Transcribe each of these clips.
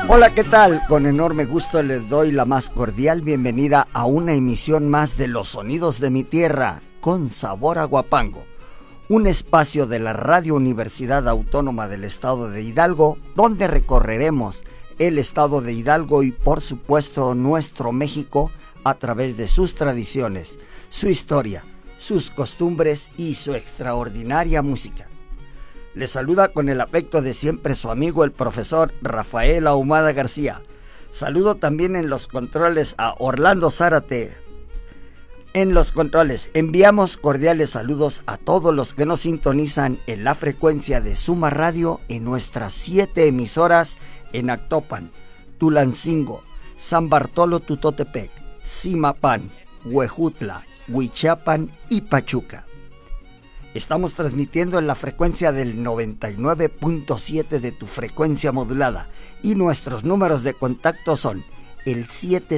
Hola, ¿qué tal? Con enorme gusto les doy la más cordial bienvenida a una emisión más de Los Sonidos de mi Tierra, con sabor a Huapango. Un espacio de la Radio Universidad Autónoma del Estado de Hidalgo, donde recorreremos el Estado de Hidalgo y, por supuesto, nuestro México a través de sus tradiciones, su historia, sus costumbres y su extraordinaria música. Les saluda con el afecto de siempre su amigo el profesor Rafael Ahumada García. Saludo también en los controles a Orlando Zárate. En los controles enviamos cordiales saludos a todos los que nos sintonizan en la frecuencia de Suma Radio en nuestras 7 emisoras en Actopan, Tulancingo, San Bartolo Tutotepec, Zimapán, Huejutla, Huichapan y Pachuca. Estamos transmitiendo en la frecuencia del 99.7 de tu frecuencia modulada y nuestros números de contacto son el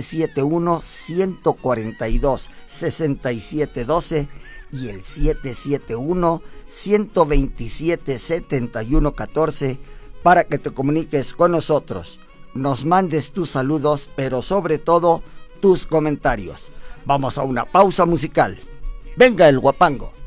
771-142-6712 y el 771-127-7114 para que te comuniques con nosotros, nos mandes tus saludos, pero sobre todo tus comentarios. Vamos a una pausa musical. Venga el Huapango.